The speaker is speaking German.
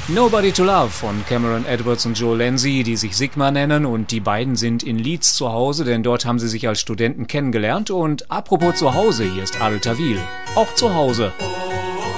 Nobody to Love von Cameron Edwards und Joe Lenzi, die sich Sigma nennen, und die beiden sind in Leeds zu Hause, denn dort haben sie sich als Studenten kennengelernt. Und apropos zu Hause, hier ist Adel Tawil. Auch zu Hause.